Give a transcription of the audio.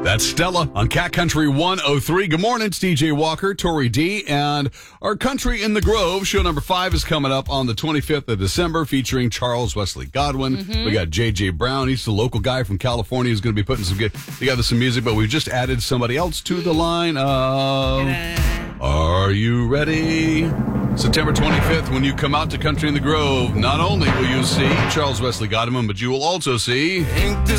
That's Stella on Cat Country 103. Good morning. It's DJ Walker, Tori D, and our Country in the Grove. Show number 5 is coming up on the 25th of December, featuring Charles Wesley Godwin. We got J.J. Brown. He's the local guy from California who's going to be putting together some music, but we've just added somebody else to the line. Are you ready? September 25th, when you come out to Country in the Grove, not only will you see Charles Wesley Godwin, but you will also see